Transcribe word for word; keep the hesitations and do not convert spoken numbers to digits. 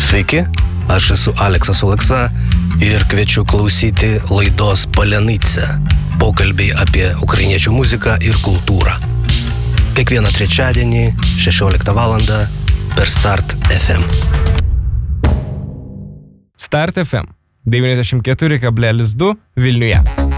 Sveiki, aš esu Aleksas Oleksa ir kviečiu klausyti laidos Palenice. Pokalbiai apie ukrainiečių muziką ir kultūrą. Kiekvieną trečiadienį šešioliktą valandą per Start F M. Start F M devyniasdešimt keturi kablelis du Vilniuje.